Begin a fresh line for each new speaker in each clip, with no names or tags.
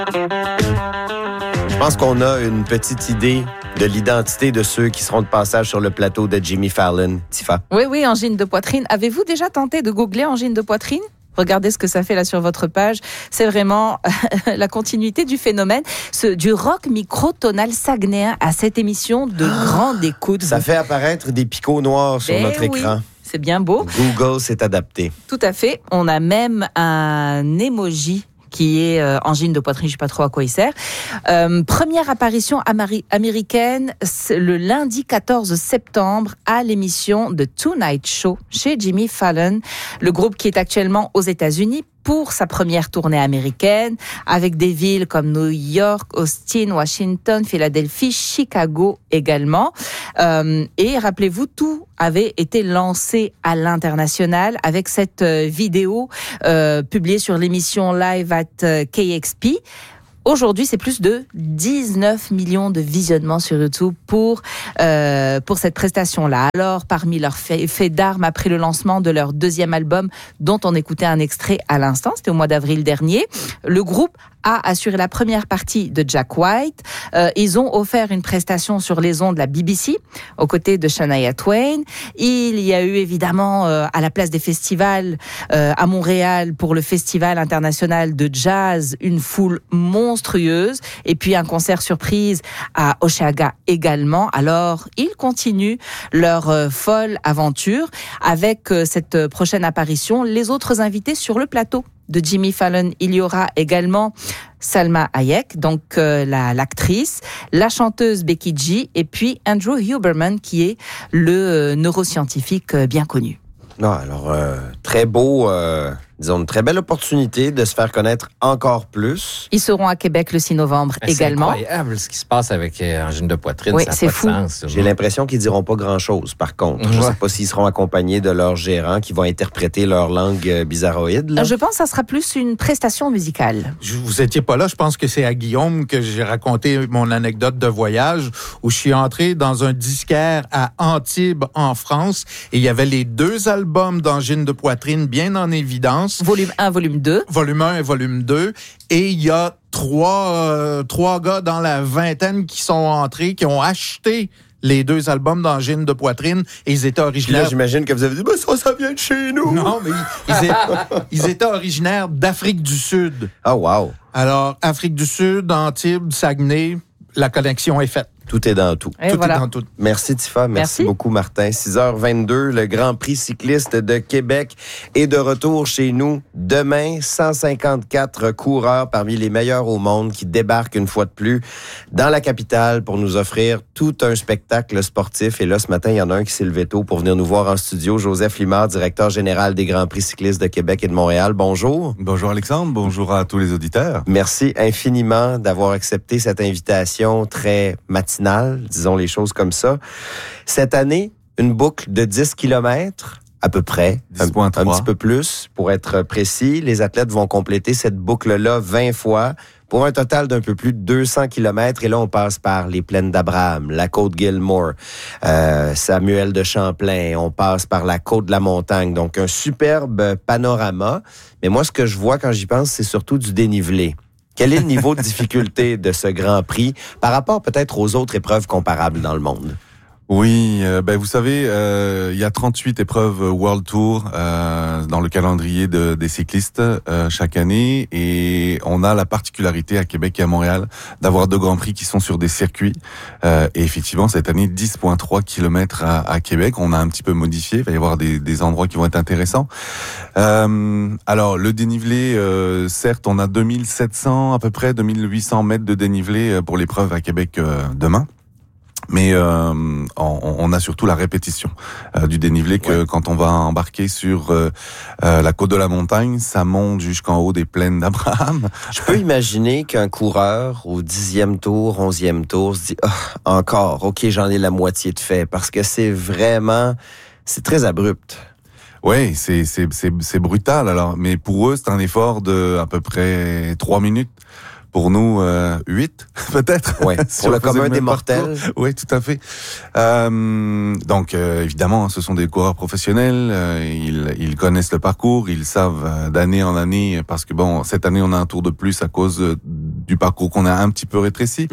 Je pense qu'on a une petite idée de l'identité de ceux qui seront de passage sur le plateau de Jimmy Fallon. Tifa.
Oui, angine de poitrine. Avez-vous déjà tenté de googler angine de poitrine ? Regardez ce que ça fait là sur votre page. C'est vraiment la continuité du phénomène du rock microtonal saguenéen à cette émission de grande écoute.
Ça fait apparaître des picots noirs sur notre écran.
C'est bien beau.
Google s'est adapté.
Tout à fait. On a même un emoji qui est angine de poitrine, je ne sais pas trop à quoi il sert. Première apparition américaine le lundi 14 septembre à l'émission The Tonight Show chez Jimmy Fallon, le groupe qui est actuellement aux États-Unis pour sa première tournée américaine, avec des villes comme New York, Austin, Washington, Philadelphie, Chicago également. Et rappelez-vous, tout avait été lancé à l'international avec cette vidéo publiée sur l'émission Live at KXP. Aujourd'hui, c'est plus de 19 millions de visionnements sur YouTube pour cette prestation-là. Alors, parmi leurs faits d'armes après le lancement de leur deuxième album, dont on écoutait un extrait à l'instant, c'était au mois d'avril dernier, le groupe a assuré la première partie de Jack White. Ils ont offert une prestation sur les ondes de la BBC aux côtés de Shania Twain. Il y a eu évidemment à la place des festivals à Montréal pour le Festival international de jazz une foule monstrueuse et puis un concert surprise à Osheaga également. Alors ils continuent leur folle aventure avec cette prochaine apparition. Les autres invités sur le plateau de Jimmy Fallon, il y aura également Salma Hayek, donc l'actrice, la chanteuse Becky G et puis Andrew Huberman qui est le neuroscientifique bien connu.
Non, alors très beau, disons une très belle opportunité de se faire connaître encore plus.
Ils seront à Québec le 6 novembre également.
C'est incroyable ce qui se passe avec angine de poitrine,
oui,
ça n'a
c'est
pas
fou.
de sens.
J'ai l'impression qu'ils diront pas grand-chose, par contre. Je ne sais pas s'ils seront accompagnés de leurs gérants qui vont interpréter leur langue bizarroïde. Là.
Je pense que ça sera plus une prestation musicale.
Vous étiez pas là, je pense que c'est à Guillaume que j'ai raconté mon anecdote de voyage où je suis entré dans un disquaire à Antibes, en France, et il y avait les deux albums d'angine de poitrine bien en évidence.
Volume 1, volume 2.
Volume 1 et volume 2. Et il y a trois gars dans la vingtaine qui sont entrés, qui ont acheté les deux albums d'angine de poitrine et ils étaient originaires...
Là, j'imagine que vous avez dit « ça vient de chez nous! »
Non, mais ils étaient originaires d'Afrique du Sud.
Oh, wow!
Alors, Afrique du Sud, Antibes, Saguenay, la connexion est faite.
Tout est dans tout.
Et
tout
voilà.
est dans tout.
Merci Tifa, merci beaucoup Martin. 6h22, le Grand Prix cycliste de Québec est de retour chez nous. Demain, 154 coureurs parmi les meilleurs au monde qui débarquent une fois de plus dans la capitale pour nous offrir tout un spectacle sportif. Et là, ce matin, il y en a un qui s'est levé tôt pour venir nous voir en studio. Joseph Limard, directeur général des Grands Prix cyclistes de Québec et de Montréal. Bonjour.
Bonjour Alexandre, bonjour à tous les auditeurs.
Merci infiniment d'avoir accepté cette invitation très matinale, disons les choses comme ça. Cette année, une boucle de 10 km, à peu près, un petit peu plus, pour être précis. Les athlètes vont compléter cette boucle-là 20 fois, pour un total d'un peu plus de 200 km. Et là, on passe par les plaines d'Abraham, la côte Gilmore, Samuel de Champlain. On passe par la côte de la Montagne. Donc, un superbe panorama. Mais moi, ce que je vois quand j'y pense, c'est surtout du dénivelé. Quel est le niveau de difficulté de ce Grand Prix par rapport peut-être aux autres épreuves comparables dans le monde?
Oui, vous savez, il y a 38 épreuves World Tour dans le calendrier des cyclistes chaque année, et on a la particularité à Québec et à Montréal d'avoir deux grands prix qui sont sur des circuits. Et effectivement, cette année, 10,3 km à Québec. On a un petit peu modifié. Il va y avoir des endroits qui vont être intéressants. Alors, le dénivelé, certes, on a 2700 à peu près, 2800 mètres de dénivelé pour l'épreuve à Québec demain. Mais on a surtout la répétition du dénivelé que quand on va embarquer sur la côte de la Montagne, ça monte jusqu'en haut des plaines d'Abraham.
Je peux imaginer qu'un coureur au 10e tour, 11e tour se dit « encore, OK, j'en ai la moitié de fait » parce que c'est très abrupt.
Oui, c'est brutal alors, mais pour eux, c'est un effort de à peu près 3 minutes. Pour nous, 8. Peut-être.
Ouais,
si
pour le
on faisait
commun
même
des mortels.
Oui, tout à fait. Donc, évidemment, ce sont des coureurs professionnels. Ils connaissent le parcours. Ils savent d'année en année, parce que bon, cette année, on a un tour de plus à cause du parcours qu'on a un petit peu rétréci.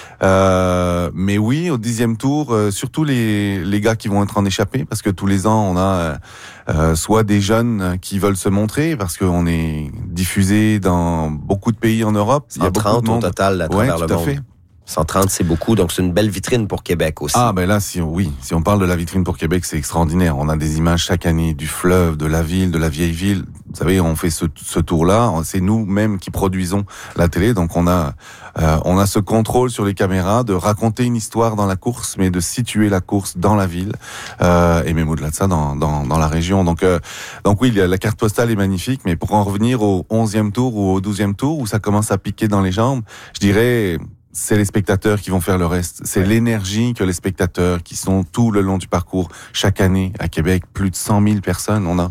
Mais oui, au 10e tour, surtout les gars qui vont être en échappée, parce que tous les ans, on a soit des jeunes qui veulent se montrer, parce qu'on est diffusé dans beaucoup de pays en Europe.
130 au total à travers le monde.
Fait.
130, c'est beaucoup, donc c'est une belle vitrine pour Québec aussi.
Ah, ben là, si on parle de la vitrine pour Québec, c'est extraordinaire. On a des images chaque année du fleuve, de la ville, de la vieille ville. Vous savez, on fait ce tour-là, c'est nous-mêmes qui produisons la télé, donc on a ce contrôle sur les caméras de raconter une histoire dans la course, mais de situer la course dans la ville, et même au-delà de ça, dans la région. Donc oui, la carte postale est magnifique, mais pour en revenir au 11e tour ou au 12e tour, où ça commence à piquer dans les jambes, je dirais, c'est les spectateurs qui vont faire le reste. C'est l'énergie que les spectateurs qui sont tout le long du parcours, chaque année à Québec, plus de 100 000 personnes on a.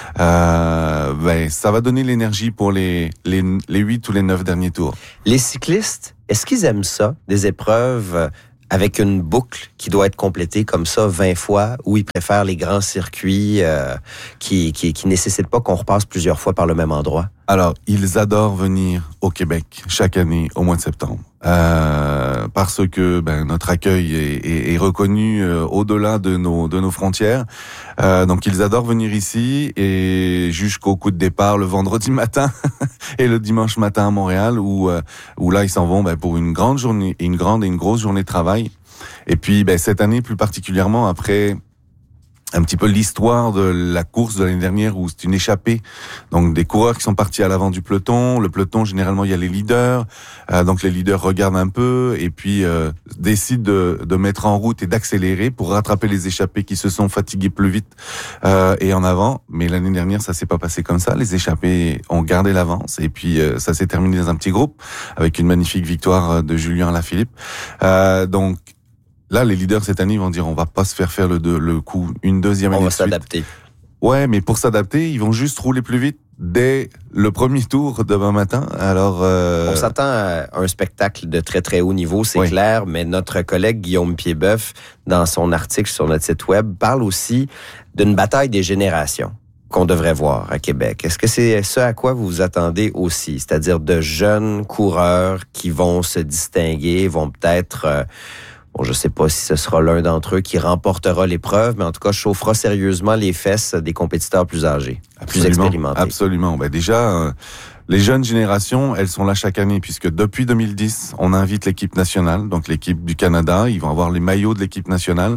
Ça va donner l'énergie pour les 8 ou les 9 derniers tours.
Les cyclistes, est-ce qu'ils aiment ça, des épreuves avec une boucle qui doit être complétée comme ça 20 fois, ou ils préfèrent les grands circuits qui nécessitent pas qu'on repasse plusieurs fois par le même endroit?
Alors, ils adorent venir au Québec chaque année au mois de septembre. Parce que notre accueil est reconnu au-delà de nos frontières. Donc ils adorent venir ici, et jusqu'au coup de départ le vendredi matin et le dimanche matin à Montréal, où là ils s'en vont pour une grande journée, une grosse journée de travail. Et puis cette année plus particulièrement, après un petit peu l'histoire de la course de l'année dernière, où c'est une échappée. Donc des coureurs qui sont partis à l'avant du peloton. Le peloton, généralement, il y a les leaders. Donc les leaders regardent un peu et puis décident de mettre en route et d'accélérer pour rattraper les échappés qui se sont fatigués plus vite et en avant. Mais l'année dernière, ça s'est pas passé comme ça. Les échappés ont gardé l'avance et puis ça s'est terminé dans un petit groupe avec une magnifique victoire de Julien Alaphilippe. Donc là, les leaders cette année, ils vont dire, on va pas se faire le coup une deuxième année.
On va s'adapter.
Ouais, mais pour s'adapter, ils vont juste rouler plus vite dès le premier tour demain matin. Alors,
on s'attend à un spectacle de très très haut niveau, c'est clair, mais notre collègue Guillaume Piedboeuf, dans son article sur notre site web, parle aussi d'une bataille des générations qu'on devrait voir à Québec. Est-ce que c'est ce à quoi vous vous attendez aussi? C'est-à-dire de jeunes coureurs qui vont se distinguer, vont peut-être... Bon, je sais pas si ce sera l'un d'entre eux qui remportera l'épreuve, mais en tout cas, chauffera sérieusement les fesses des compétiteurs plus âgés, plus expérimentés.
Absolument. Déjà, les jeunes générations, elles sont là chaque année, puisque depuis 2010, on invite l'équipe nationale, donc l'équipe du Canada. Ils vont avoir les maillots de l'équipe nationale.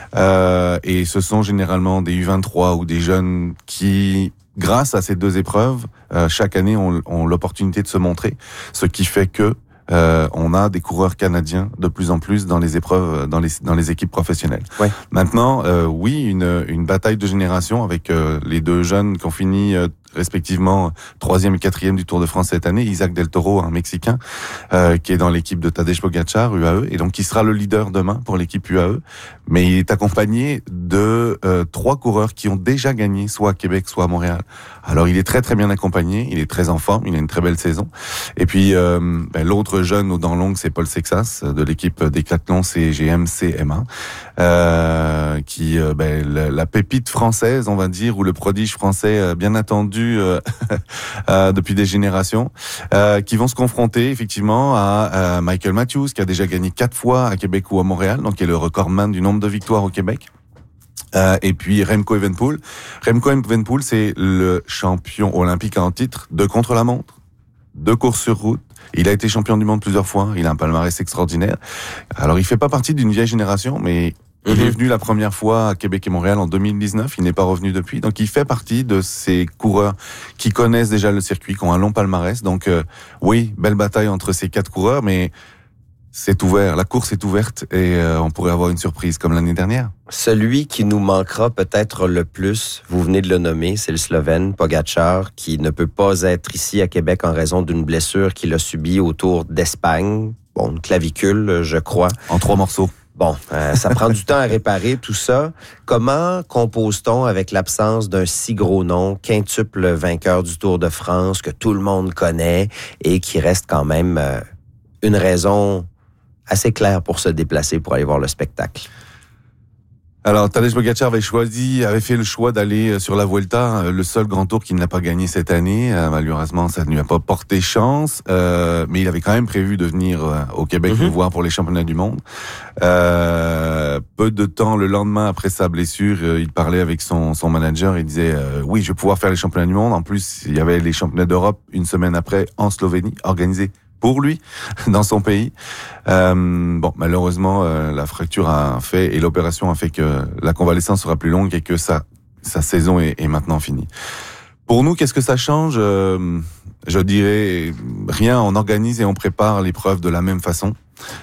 Et ce sont généralement des U23 ou des jeunes qui... Grâce à ces deux épreuves, chaque année, ont l'opportunité de se montrer, ce qui fait que on a des coureurs canadiens de plus en plus dans les épreuves, dans les équipes professionnelles.
Ouais.
Maintenant, oui, une bataille de génération avec les deux jeunes qui ont fini respectivement 3e et 4e du Tour de France cette année. Isaac Del Toro, un Mexicain, qui est dans l'équipe de Tadej Pogačar, UAE, et donc qui sera le leader demain pour l'équipe UAE. Mais il est accompagné de 3 coureurs qui ont déjà gagné, soit à Québec, soit à Montréal. Alors il est très très bien accompagné, il est très en forme, il a une très belle saison. Et puis l'autre jeune aux dents longues, c'est Paul Sexas de l'équipe Décathlon CGM CM1, qui la pépite française, on va dire, ou le prodige français bien attendu depuis des générations, qui vont se confronter effectivement à Michael Matthews, qui a déjà gagné 4 fois à Québec ou à Montréal, donc qui est le recordman du nombre de victoires au Québec. Et puis Remco Evenepoel. Remco Evenepoel, c'est le champion olympique en titre de contre-la-montre, de course sur route. Il a été champion du monde plusieurs fois. Il a un palmarès extraordinaire. Alors, il fait pas partie d'une vieille génération, mais il est venu la première fois à Québec et Montréal en 2019. Il n'est pas revenu depuis. Donc, il fait partie de ces coureurs qui connaissent déjà le circuit, qui ont un long palmarès. Donc, oui, belle bataille entre ces 4 coureurs, mais c'est ouvert. La course est ouverte et on pourrait avoir une surprise comme l'année dernière.
Celui qui nous manquera peut-être le plus, vous venez de le nommer, c'est le Slovène Pogačar, qui ne peut pas être ici à Québec en raison d'une blessure qu'il a subie au Tour d'Espagne. Bon, une clavicule, je crois.
En 3 morceaux.
Bon, ça prend du temps à réparer tout ça. Comment compose-t-on avec l'absence d'un si gros nom, quintuple vainqueur du Tour de France, que tout le monde connaît et qui reste quand même une raison assez clair pour se déplacer, pour aller voir le spectacle.
Alors, Tadej Pogačar avait fait le choix d'aller sur la Vuelta, le seul grand tour qu'il n'a pas gagné cette année. Malheureusement, ça ne lui a pas porté chance, mais il avait quand même prévu de venir au Québec nous voir pour les championnats du monde. Peu de temps, le lendemain après sa blessure, il parlait avec son manager, il disait oui, je vais pouvoir faire les championnats du monde. En plus, il y avait les championnats d'Europe une semaine après en Slovénie, organisés pour lui, dans son pays. Malheureusement, la fracture et l'opération a fait que la convalescence sera plus longue et que sa saison est maintenant finie. Pour nous, qu'est-ce que ça change? Je dirais rien, on organise et on prépare l'épreuve de la même façon.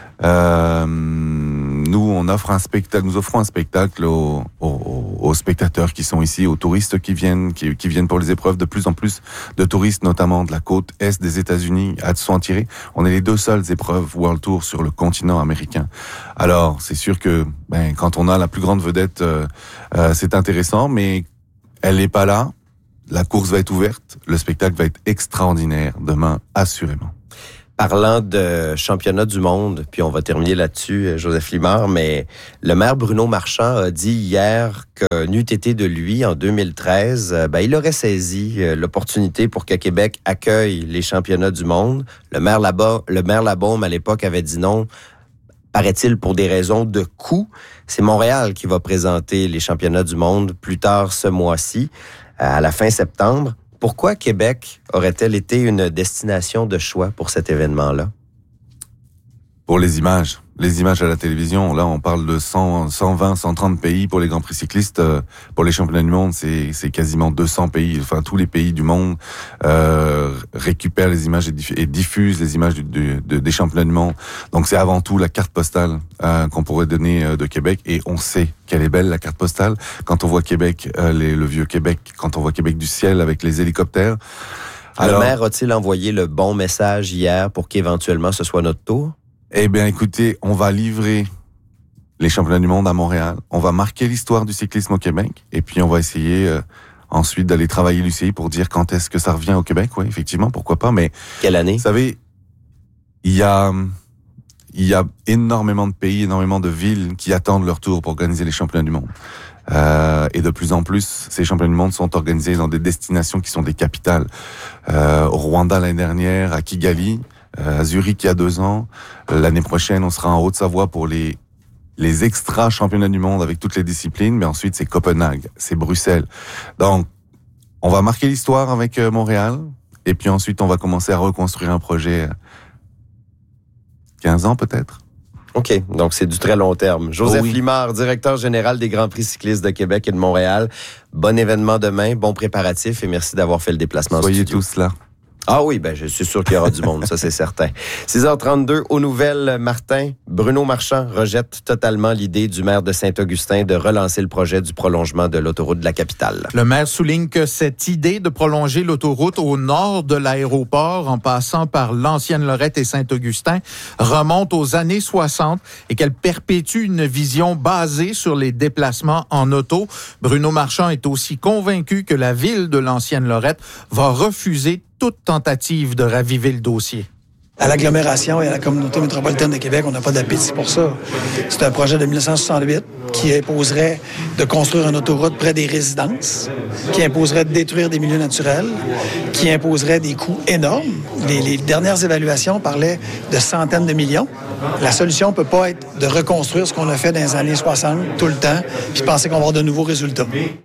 Nous offrons un spectacle aux spectateurs qui sont ici, aux touristes qui viennent pour les épreuves. De plus en plus de touristes, notamment de la côte est des États-Unis, sont attirés. On est les 2 seules épreuves World Tour sur le continent américain. Alors, c'est sûr que quand on a la plus grande vedette, c'est intéressant, mais elle n'est pas là. La course va être ouverte. Le spectacle va être extraordinaire demain, assurément.
Parlant de championnat du monde, puis on va terminer là-dessus, Joseph Limard, mais le maire Bruno Marchand a dit hier que n'eût été de lui en 2013, il aurait saisi l'opportunité pour que Québec accueille les championnats du monde. Le maire Labaume, à l'époque, avait dit non, paraît-il, pour des raisons de coût. C'est Montréal qui va présenter les championnats du monde plus tard ce mois-ci, à la fin septembre. Pourquoi Québec aurait-elle été une destination de choix pour cet événement-là?
Pour les images à la télévision. Là, on parle de 120, 130 pays pour les Grands Prix cyclistes. Pour les championnats du monde, c'est quasiment 200 pays. Enfin, tous les pays du monde récupèrent les images et diffusent les images des championnats du monde. Donc, c'est avant tout la carte postale qu'on pourrait donner de Québec. Et on sait qu'elle est belle, la carte postale. Quand on voit Québec, le vieux Québec, quand on voit Québec du ciel avec les hélicoptères.
Alors, le maire a-t-il envoyé le bon message hier pour qu'éventuellement ce soit notre tour?
Eh bien, écoutez, on va livrer les championnats du monde à Montréal. On va marquer l'histoire du cyclisme au Québec. Et puis, on va essayer ensuite d'aller travailler l'UCI pour dire quand est-ce que ça revient au Québec. Oui, effectivement, pourquoi pas. Mais
quelle année?
Vous savez, il y a énormément de pays, énormément de villes qui attendent leur tour pour organiser les championnats du monde. Et de plus en plus, ces championnats du monde sont organisés dans des destinations qui sont des capitales. Au Rwanda l'année dernière, à Kigali, à Zurich il y a 2 ans. L'année prochaine, on sera en Haute-Savoie pour les extra championnats du monde avec toutes les disciplines. Mais ensuite, c'est Copenhague, c'est Bruxelles. Donc, on va marquer l'histoire avec Montréal. Et puis ensuite, on va commencer à reconstruire un projet 15 ans peut-être.
OK, donc c'est du très long terme. Joseph Limard, directeur général des Grands Prix cyclistes de Québec et de Montréal. Bon événement demain, bon préparatif et merci d'avoir fait le déplacement.
Soyez tous là.
Ah oui, je suis sûr qu'il y aura du monde, ça c'est certain. 6h32, aux nouvelles, Martin, Bruno Marchand rejette totalement l'idée du maire de Saint-Augustin de relancer le projet du prolongement de l'autoroute de la capitale.
Le maire souligne que cette idée de prolonger l'autoroute au nord de l'aéroport en passant par l'Ancienne-Lorette et Saint-Augustin remonte aux années 60 et qu'elle perpétue une vision basée sur les déplacements en auto. Bruno Marchand est aussi convaincu que la ville de l'Ancienne-Lorette va refuser toute tentative de raviver le dossier.
À l'agglomération et à la communauté métropolitaine de Québec, on n'a pas d'appétit pour ça. C'est un projet de 1968 qui imposerait de construire une autoroute près des résidences, qui imposerait de détruire des milieux naturels, qui imposerait des coûts énormes. Les dernières évaluations parlaient de centaines de millions. La solution ne peut pas être de reconstruire ce qu'on a fait dans les années 60 tout le temps, puis penser qu'on va avoir de nouveaux résultats.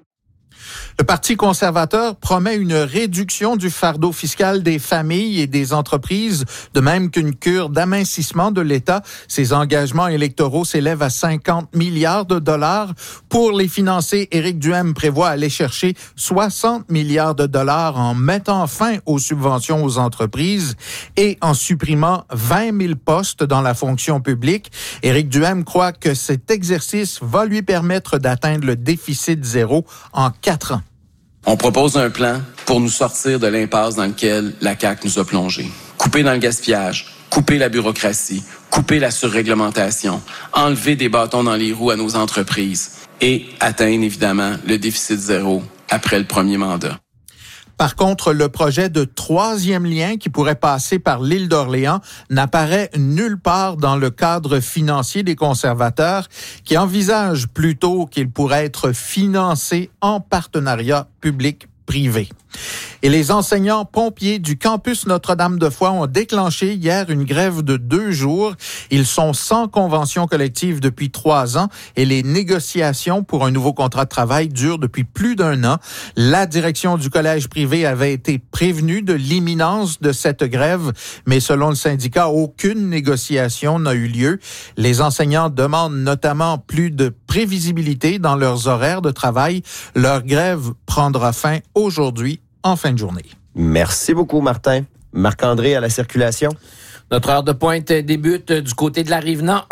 Le Parti conservateur promet une réduction du fardeau fiscal des familles et des entreprises, de même qu'une cure d'amincissement de l'État. Ses engagements électoraux s'élèvent à 50 milliards de dollars. Pour les financer, Éric Duhaime prévoit aller chercher 60 milliards de dollars en mettant fin aux subventions aux entreprises et en supprimant 20 000 postes dans la fonction publique. Éric Duhaime croit que cet exercice va lui permettre d'atteindre le déficit zéro en 4 ans.
On propose un plan pour nous sortir de l'impasse dans laquelle la CAQ nous a plongés. Couper dans le gaspillage, couper la bureaucratie, couper la surréglementation, enlever des bâtons dans les roues à nos entreprises et atteindre évidemment le déficit zéro après le premier mandat.
Par contre, le projet de troisième lien qui pourrait passer par l'île d'Orléans n'apparaît nulle part dans le cadre financier des conservateurs qui envisagent plutôt qu'il pourrait être financé en partenariat public-privé. Et les enseignants pompiers du campus Notre-Dame-de-Foix ont déclenché hier une grève de 2 jours. Ils sont sans convention collective depuis 3 ans et les négociations pour un nouveau contrat de travail durent depuis plus d'1 an. La direction du collège privé avait été prévenue de l'imminence de cette grève, mais selon le syndicat, aucune négociation n'a eu lieu. Les enseignants demandent notamment plus de prévisibilité dans leurs horaires de travail. Leur grève prendra fin aujourd'hui en fin de journée.
Merci beaucoup, Martin. Marc-André à la circulation.
Notre heure de pointe débute du côté de la Rive-Nord,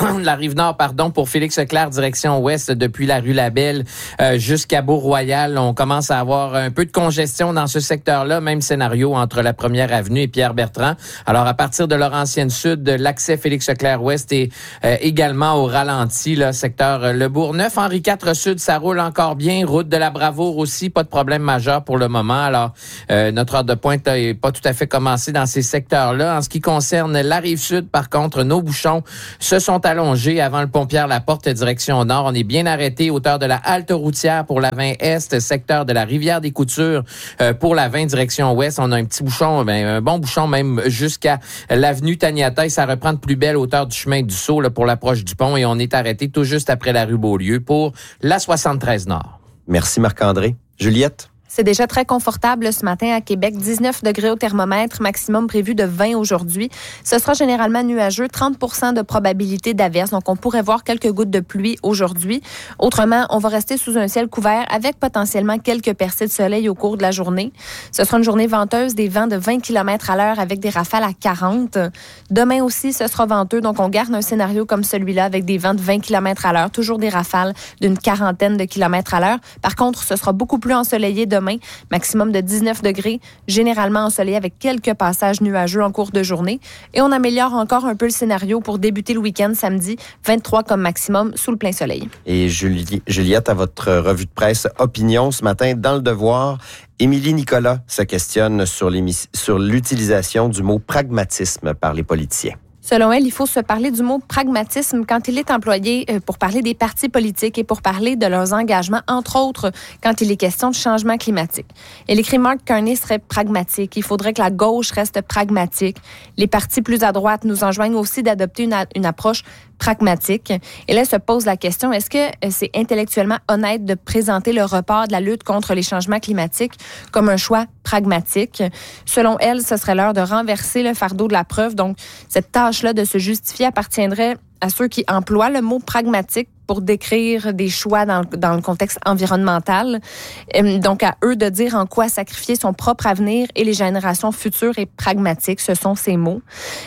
pour Félix Leclerc, direction ouest, depuis la rue Labelle jusqu'à Beau-Royal. On commence à avoir un peu de congestion dans ce secteur-là, même scénario entre la Première Avenue et Pierre-Bertrand. Alors, à partir de Laurentienne Sud, l'accès Félix Leclerc ouest est également au ralenti, là, secteur Le Bourgneuf. Henri IV Sud, ça roule encore bien. Route de la Bravoure aussi, pas de problème majeur pour le moment. Alors, notre heure de pointe n'est pas tout à fait commencée dans ces secteurs-là. En ce qui concerne la Rive-Sud, par contre, nos bouchons se sont allongés avant le pont Pierre-Laporte, direction nord. On est bien arrêté, hauteur de la halte routière pour la 20 Est, secteur de la Rivière des Coutures pour la 20 direction ouest. On a un petit bouchon, un bon bouchon même jusqu'à l'avenue Taniata. Ça reprend de plus belle hauteur du chemin du Sceau là, pour l'approche du pont et on est arrêté tout juste après la rue Beaulieu pour la 73 Nord.
Merci Marc-André. Juliette?
C'est déjà très confortable ce matin à Québec. 19 degrés au thermomètre, maximum prévu de 20 aujourd'hui. Ce sera généralement nuageux, 30% de probabilité d'averse. Donc, on pourrait voir quelques gouttes de pluie aujourd'hui. Autrement, on va rester sous un ciel couvert avec potentiellement quelques percées de soleil au cours de la journée. Ce sera une journée venteuse, des vents de 20 km à l'heure avec des rafales à 40. Demain aussi, ce sera venteux. Donc, on garde un scénario comme celui-là avec des vents de 20 km à l'heure, toujours des rafales d'une 40aine de kilomètres à l'heure. Par contre, ce sera beaucoup plus ensoleillé demain, maximum de 19 degrés, généralement ensoleillé avec quelques passages nuageux en cours de journée. Et on améliore encore un peu le scénario pour débuter le week-end samedi, 23 comme maximum sous le plein soleil.
Et Juliette, à votre revue de presse Opinion ce matin dans Le Devoir, Émilie Nicolas se questionne sur l'utilisation du mot pragmatisme par les politiciens.
Selon elle, il faut se parler du mot pragmatisme quand il est employé pour parler des partis politiques et pour parler de leurs engagements, entre autres quand il est question de changement climatique. Elle écrit Mark Carney serait pragmatique. Il faudrait que la gauche reste pragmatique. Les partis plus à droite nous enjoignent aussi d'adopter une approche pragmatique. Et là, se pose la question, est-ce que c'est intellectuellement honnête de présenter le report de la lutte contre les changements climatiques comme un choix pragmatique? Selon elle, ce serait l'heure de renverser le fardeau de la preuve. Donc, cette tâche-là de se justifier appartiendrait à ceux qui emploient le mot pragmatique pour décrire des choix dans le contexte environnemental. Donc, à eux de dire en quoi sacrifier son propre avenir et les générations futures est pragmatique. Ce sont ces mots.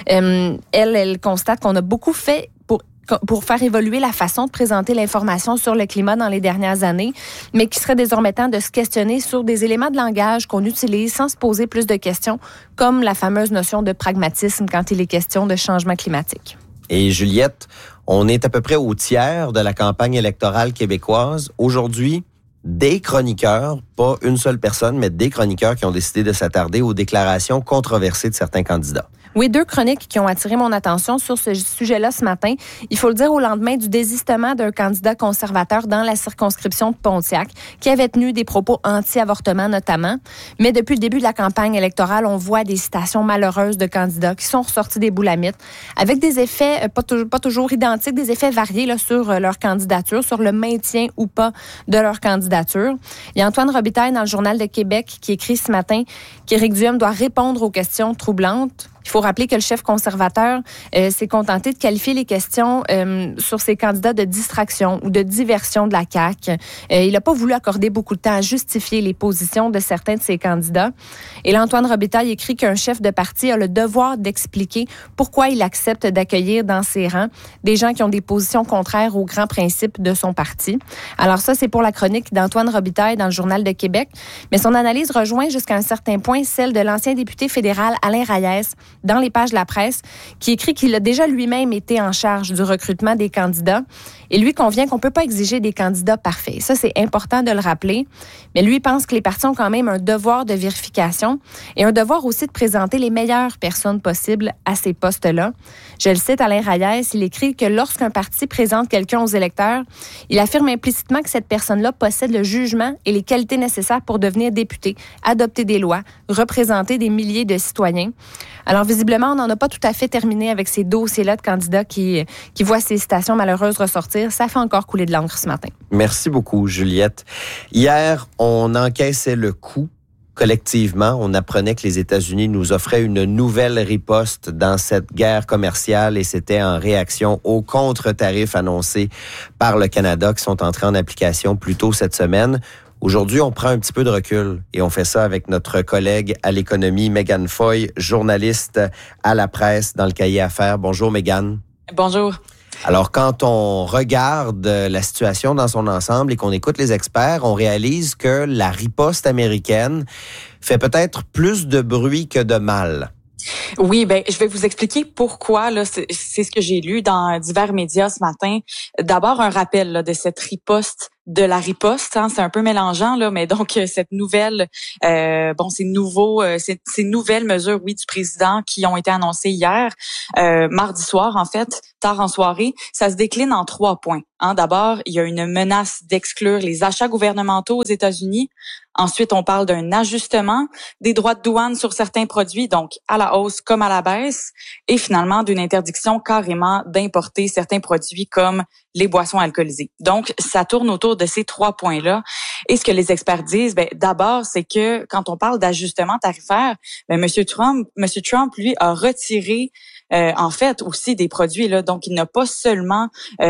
Elle constate qu'on a beaucoup fait pour faire évoluer la façon de présenter l'information sur le climat dans les dernières années, mais qu'il serait désormais temps de se questionner sur des éléments de langage qu'on utilise sans se poser plus de questions, comme la fameuse notion de pragmatisme quand il est question de changement climatique.
Et Juliette, on est à peu près au tiers de la campagne électorale québécoise. Aujourd'hui, des chroniqueurs, pas une seule personne, mais des chroniqueurs qui ont décidé de s'attarder aux déclarations controversées de certains candidats.
Oui, 2 chroniques qui ont attiré mon attention sur ce sujet-là ce matin. Il faut le dire au lendemain du désistement d'un candidat conservateur dans la circonscription de Pontiac, qui avait tenu des propos anti-avortement notamment. Mais depuis le début de la campagne électorale, on voit des citations malheureuses de candidats qui sont ressortis des boulamites, avec des effets pas toujours identiques, des effets variés là, sur leur candidature, sur le maintien ou pas de leur candidature. Il y a Antoine Robitaille dans le Journal de Québec qui écrit ce matin qu'Éric Duhem doit répondre aux questions troublantes. Il faut rappeler que le chef conservateur s'est contenté de qualifier les questions sur ses candidats de distraction ou de diversion de la CAQ. Il n'a pas voulu accorder beaucoup de temps à justifier les positions de certains de ses candidats. Et là, Antoine Robitaille écrit qu'un chef de parti a le devoir d'expliquer pourquoi il accepte d'accueillir dans ses rangs des gens qui ont des positions contraires aux grands principes de son parti. Alors ça, c'est pour la chronique d'Antoine Robitaille dans le Journal de Québec. Mais son analyse rejoint jusqu'à un certain point celle de l'ancien député fédéral Alain Reyes dans les pages de la presse, qui écrit qu'il a déjà lui-même été en charge du recrutement des candidats. Et lui convient qu'on ne peut pas exiger des candidats parfaits. Ça, c'est important de le rappeler. Mais lui pense que les partis ont quand même un devoir de vérification et un devoir aussi de présenter les meilleures personnes possibles à ces postes-là. Je le cite, Alain Reyes, il écrit que lorsqu'un parti présente quelqu'un aux électeurs, il affirme implicitement que cette personne-là possède le jugement et les qualités nécessaires pour devenir député, adopter des lois, représenter des milliers de citoyens. Alors, visiblement, on n'en a pas tout à fait terminé avec ces dossiers-là de candidats qui voient ces citations malheureuses ressortir. Ça fait encore couler de l'encre ce matin.
Merci beaucoup, Juliette. Hier, on encaissait le coup. Collectivement, on apprenait que les États-Unis nous offraient une nouvelle riposte dans cette guerre commerciale et c'était en réaction aux contre-tarifs annoncés par le Canada qui sont entrés en application plus tôt cette semaine. Aujourd'hui, on prend un petit peu de recul et on fait ça avec notre collègue à l'économie, Mégane Foy, journaliste à la presse dans le Cahier Affaires. Bonjour, Mégane.
Bonjour.
Alors, quand on regarde la situation dans son ensemble et qu'on écoute les experts, on réalise que la riposte américaine fait peut-être plus de bruit que de mal.
Oui, je vais vous expliquer pourquoi. Là, c'est ce que j'ai lu dans divers médias ce matin. D'abord, un rappel là, de cette riposte de la riposte, hein, c'est un peu mélangeant là, mais donc cette nouvelle, ces nouvelles mesures, oui, du président qui ont été annoncées hier, mardi soir en fait, tard en soirée, ça se décline en 3 points. Hein. D'abord, il y a une menace d'exclure les achats gouvernementaux aux États-Unis. Ensuite, on parle d'un ajustement des droits de douane sur certains produits, donc à la hausse comme à la baisse, et finalement d'une interdiction carrément d'importer certains produits comme les boissons alcoolisées. Donc, ça tourne autour de ces 3 points-là. Et ce que les experts disent, d'abord, c'est que quand on parle d'ajustement tarifaire, M. Trump, lui, a retiré en fait aussi des produits là, donc il n'a pas seulement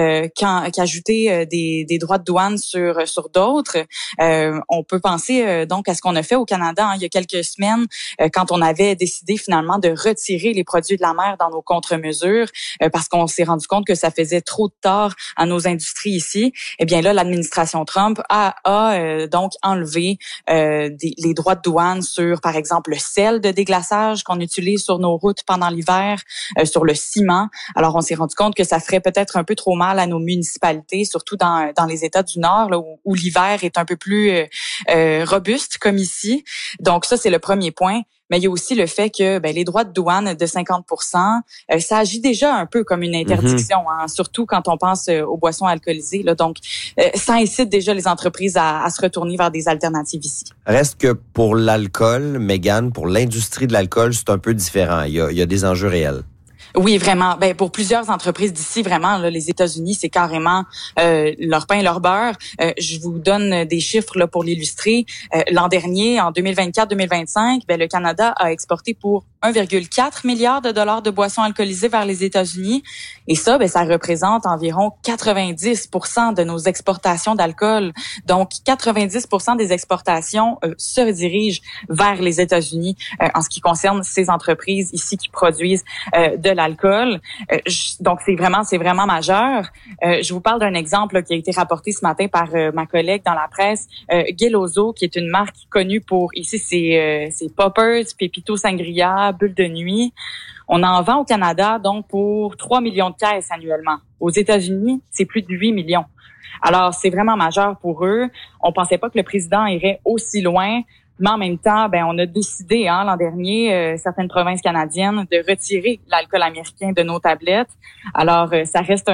qu'ajouté des droits de douane sur d'autres. On peut penser donc à ce qu'on a fait au Canada il y a quelques semaines quand on avait décidé finalement de retirer les produits de la mer dans nos contre-mesures parce qu'on s'est rendu compte que ça faisait trop de tort à nos industries ici. Eh bien là, l'administration Trump a donc enlevé les droits de douane sur, par exemple, le sel de déglaçage qu'on utilise sur nos routes pendant l'hiver, sur le ciment. Alors, on s'est rendu compte que ça ferait peut-être un peu trop mal à nos municipalités, surtout dans les États du Nord, là, où l'hiver est un peu plus robuste, comme ici. Donc, ça, c'est le premier point. Mais il y a aussi le fait que les droits de douane de 50%, ça agit déjà un peu comme une interdiction, hein, surtout quand on pense aux boissons alcoolisées. Là. Donc, ça incite déjà les entreprises à se retourner vers des alternatives ici.
Reste que pour l'alcool, Mégane, pour l'industrie de l'alcool, c'est un peu différent. Il y a des enjeux réels.
Oui, vraiment. Pour plusieurs entreprises d'ici, vraiment, là, les États-Unis, c'est carrément leur pain et leur beurre. Je vous donne des chiffres là pour l'illustrer. L'an dernier, en 2024-2025, le Canada a exporté pour 1,4 milliard de dollars de boissons alcoolisées vers les États-Unis. Et ça, ça représente environ 90% de nos exportations d'alcool. Donc, 90% des exportations se dirigent vers les États-Unis en ce qui concerne ces entreprises ici qui produisent de l'alcool. Donc, c'est vraiment majeur. Je vous parle d'un exemple là, qui a été rapporté ce matin par ma collègue dans la presse, Geloso, qui est une marque connue pour, ici, c'est Poppers, Pepito Sangria, Bulle de nuit. On en vend au Canada, donc, pour 3 millions de caisses annuellement. Aux États-Unis, c'est plus de 8 millions. Alors, c'est vraiment majeur pour eux. On pensait pas que le président irait aussi loin. Mais en même temps, on a décidé l'an dernier, certaines provinces canadiennes, de retirer l'alcool américain de nos tablettes. Alors, ça reste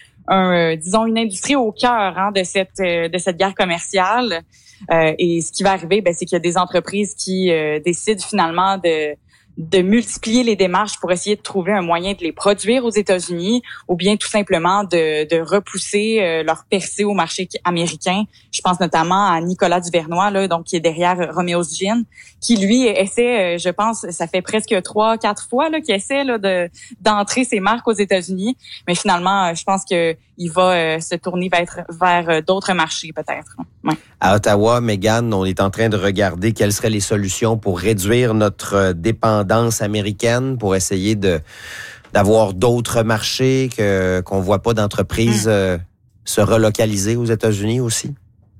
disons une industrie au cœur de cette guerre commerciale. Et ce qui va arriver, c'est qu'il y a des entreprises qui décident finalement de multiplier les démarches pour essayer de trouver un moyen de les produire aux États-Unis ou bien tout simplement de repousser leur percée au marché américain. Je pense notamment à Nicolas Duvernois, là, donc qui est derrière Romeo's Gin, qui lui essaie, je pense, ça fait presque 3-4 fois là, qu'il essaie là, d'entrer ses marques aux États-Unis. Mais finalement, je pense que il va se tourner vers d'autres marchés peut-être. Ouais.
À Ottawa, Mégane, on est en train de regarder quelles seraient les solutions pour réduire notre dépendance américaine, pour essayer d'avoir d'autres marchés, qu'on voit pas d'entreprises se relocaliser aux États-Unis aussi.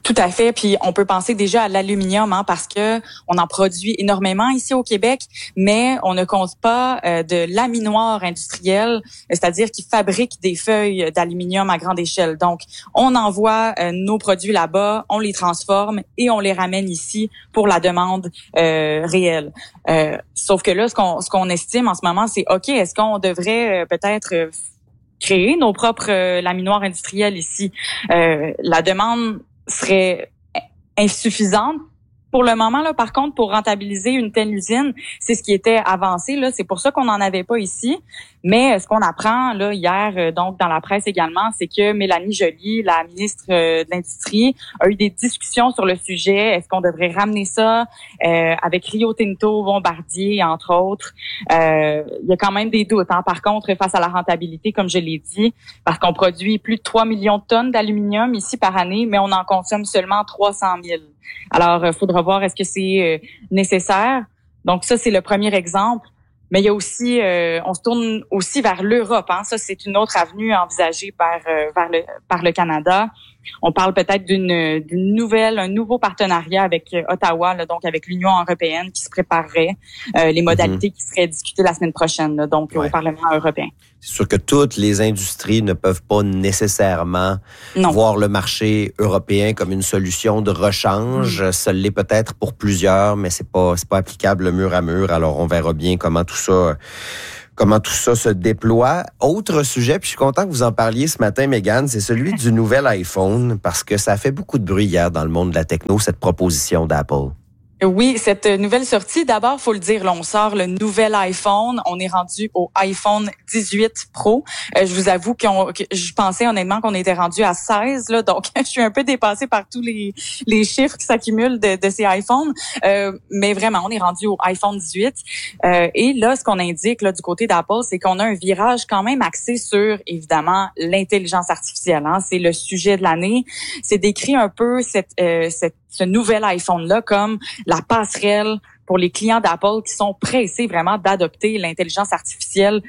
Tout à fait. Puis on peut penser déjà à l'aluminium, parce que on en produit énormément ici au Québec, mais on ne compte pas de laminoir industriel, c'est-à-dire qui fabrique des feuilles d'aluminium à grande échelle. Donc, on envoie nos produits là-bas, on les transforme et on les ramène ici pour la demande réelle. Sauf que là, ce qu'on estime en ce moment, c'est OK, est-ce qu'on devrait peut-être créer nos propres laminoirs industriels ici? La demande serait insuffisante pour le moment, là. Par contre, pour rentabiliser une telle usine, c'est ce qui était avancé, là. C'est pour ça qu'on n'en avait pas ici. Mais ce qu'on apprend là hier, donc dans la presse également, c'est que Mélanie Joly, la ministre de l'Industrie, a eu des discussions sur le sujet. Est-ce qu'on devrait ramener ça avec Rio Tinto, Bombardier, entre autres? Il y a quand même des doutes. Par contre, face à la rentabilité, comme je l'ai dit, parce qu'on produit plus de 3 millions de tonnes d'aluminium ici par année, mais on en consomme seulement 300 000. Alors, il faudra voir est-ce que c'est nécessaire. Donc ça, c'est le premier exemple. Mais il y a aussi, on se tourne aussi vers l'Europe. Ça, c'est une autre avenue envisagée par le Canada. On parle peut-être un nouveau partenariat avec Ottawa, là, donc avec l'Union européenne qui se préparerait, les modalités qui seraient discutées la semaine prochaine, là, donc au Parlement européen.
C'est sûr que toutes les industries ne peuvent pas nécessairement voir le marché européen comme une solution de rechange. Ça l'est peut-être pour plusieurs, mais c'est pas applicable mur à mur. Alors on verra bien comment tout ça se déploie. Autre sujet, puis je suis content que vous en parliez ce matin, Mégane, c'est celui du nouvel iPhone, parce que ça a fait beaucoup de bruit hier dans le monde de la techno, cette proposition d'Apple.
Oui, cette nouvelle sortie, d'abord, faut le dire, là, on sort le nouvel iPhone. On est rendu au iPhone 18 Pro. Je vous avoue que je pensais honnêtement qu'on était rendu à 16, là, donc je suis un peu dépassée par tous les chiffres qui s'accumulent de ces iPhones. Mais vraiment, on est rendu au iPhone 18. Et là, ce qu'on indique là du côté d'Apple, c'est qu'on a un virage quand même axé sur, évidemment, l'intelligence artificielle. C'est le sujet de l'année. C'est décrit un peu ce nouvel iPhone-là comme la passerelle pour les clients d'Apple qui sont pressés vraiment d'adopter l'intelligence artificielle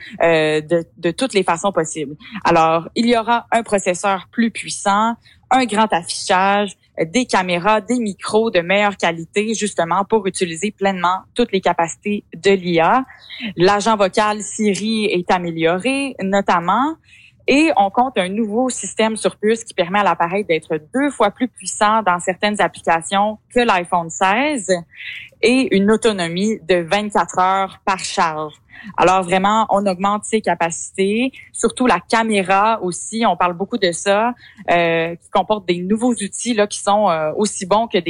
de toutes les façons possibles. Alors, il y aura un processeur plus puissant, un grand affichage, des caméras, des micros de meilleure qualité, justement pour utiliser pleinement toutes les capacités de l'IA. L'agent vocal Siri est amélioré, notamment. Et on compte un nouveau système sur puce qui permet à l'appareil d'être 2 fois plus puissant dans certaines applications que l'iPhone 16 et une autonomie de 24 heures par charge. Alors vraiment, on augmente ses capacités, surtout la caméra aussi, on parle beaucoup de ça, qui comporte des nouveaux outils là qui sont aussi bons que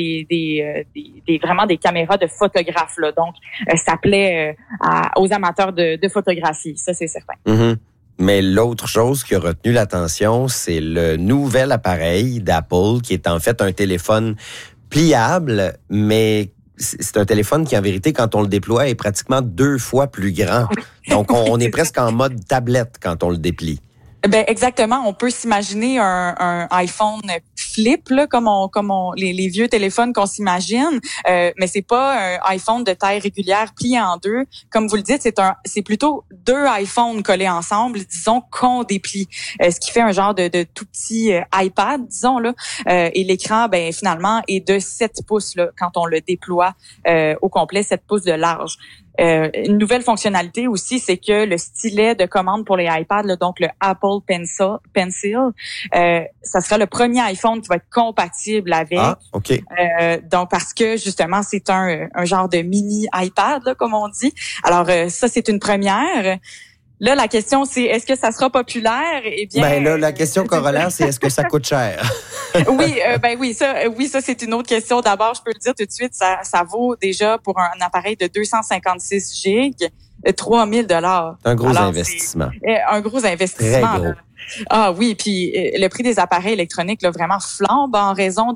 vraiment des caméras de photographes là. Donc ça plaît aux amateurs de photographie, ça c'est certain.
Mm-hmm. Mais l'autre chose qui a retenu l'attention, c'est le nouvel appareil d'Apple, qui est en fait un téléphone pliable, mais c'est un téléphone qui, en vérité, quand on le déploie, est pratiquement 2 fois plus grand. Donc, on est presque en mode tablette quand on le déplie.
Ben exactement, on peut s'imaginer un iPhone flip là, comme les vieux téléphones qu'on s'imagine, mais c'est pas un iPhone de taille régulière plié en 2. Comme vous le dites, c'est plutôt 2 iPhones collés ensemble, disons qu'on déplie, ce qui fait un genre de tout petit iPad, disons là. Et l'écran, ben finalement, est de 7 pouces là quand on le déploie au complet, 7 pouces de large. Une nouvelle fonctionnalité aussi, c'est que le stylet de commande pour les iPads, là, donc le Apple Pencil, ça sera le premier iPhone qui va être compatible avec.
Ah, OK.
Donc, parce que, justement, c'est un genre de mini iPad, là, comme on dit. Alors, ça, c'est une première. Là, la question, c'est est-ce que ça sera populaire? Eh bien,
ben là, la question corollaire, c'est est-ce que ça coûte cher?
Oui, ça c'est une autre question. D'abord, je peux le dire tout de suite, ça vaut déjà pour un appareil de 256 gigs, $3 000.
Un gros investissement.
Un gros investissement.
Très gros.
Là. Ah oui, puis le prix des appareils électroniques là vraiment flambe en raison